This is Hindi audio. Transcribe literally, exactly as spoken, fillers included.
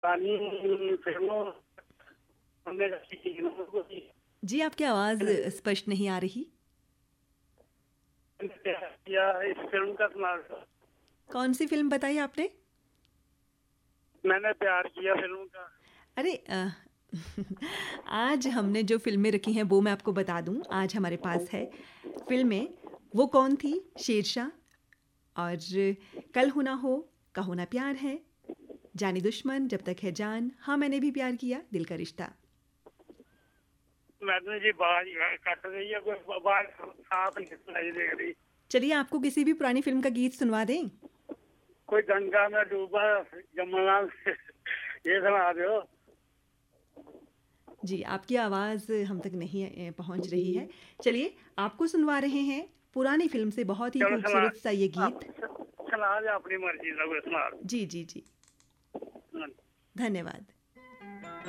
पुरानी फिल्मों में जी, आपकी आवाज़ स्पष्ट नहीं आ रही। या इस फिल्म का सुना। कौन सी फिल्म बताई आपने? मैंने प्यार किया फिल्म का। अरे अ, आज हमने जो फिल्में रखी हैं वो मैं आपको बता दूं। आज हमारे पास है फिल्में वो कौन थी, शेरशाह, और कल हो ना हो, कहो ना प्यार है, जानी दुश्मन, जब तक है जान, हाँ मैंने भी प्यार किया, दिल का रिश्ता। मैंने जी बाज कट रही है, कोई बाज साफ नहीं सुनाई दे रही। चलिए आपको किसी भी पुरानी फिल्म का गीत सुनवा दें। कोई गंगा में डूबा जमुना में, ये सुना दो। जी, आपकी आवाज़ हम तक नहीं अ, पहुंच रही है। चलिए आपको सुनवा रहे हैं पुरानी फिल्म से बहुत ही चलो सुना, खूबसूरत सा ये आप गीत। सुना दे अपनी मर्जी का, कोई सुना जी जी जी, दो। धन्यवाद।